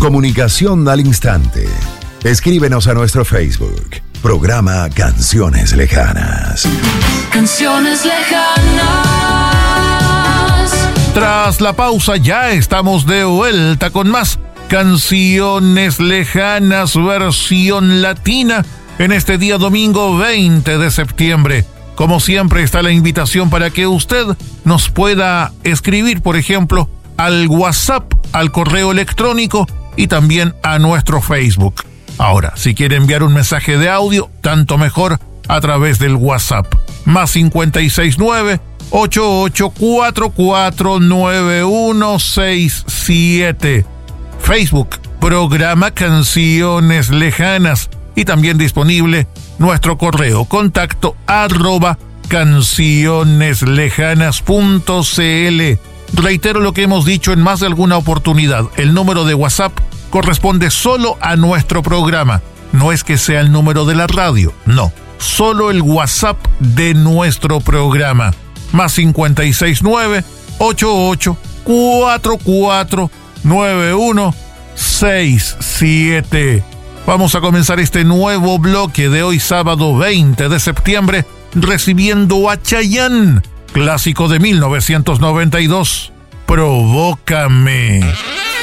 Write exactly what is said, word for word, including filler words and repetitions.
Comunicación al instante. Escríbenos a nuestro Facebook. Programa Canciones Lejanas. Canciones Lejanas. Tras la pausa ya estamos de vuelta con más Canciones Lejanas versión latina en este día domingo veinte de septiembre. Como siempre está la invitación para que usted nos pueda escribir, por ejemplo, al WhatsApp, al correo electrónico y también a nuestro Facebook. Ahora, si quiere enviar un mensaje de audio, tanto mejor a través del WhatsApp. Más cinco seis nueve, ocho ocho cuatro cuatro, nueve uno seis siete. Facebook, programa Canciones Lejanas. Y también disponible nuestro correo, contacto arroba cancioneslejanas punto cl. Reitero lo que hemos dicho en más de alguna oportunidad. El número de WhatsApp corresponde solo a nuestro programa. No es que sea el número de la radio, no. Solo el WhatsApp de nuestro programa. Más cinco seis nueve, ocho ocho cuatro cuatro, nueve uno seis siete. Vamos a comenzar este nuevo bloque de hoy sábado veinte de septiembre recibiendo a Chayanne, clásico de mil novecientos noventa y dos, Provócame.